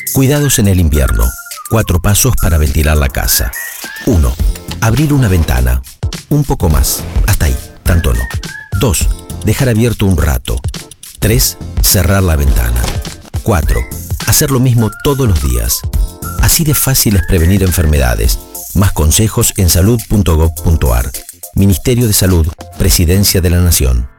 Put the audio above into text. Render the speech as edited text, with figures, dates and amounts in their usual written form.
Cuidados en el invierno. 4 pasos para ventilar la casa. 1. Abrir una ventana. Un poco más. Hasta ahí. Tanto no. 2. Dejar abierto un rato. 3. Cerrar la ventana. 4. Hacer lo mismo todos los días. Así de fácil es prevenir enfermedades. Más consejos en salud.gov.ar. Ministerio de Salud, Presidencia de la Nación.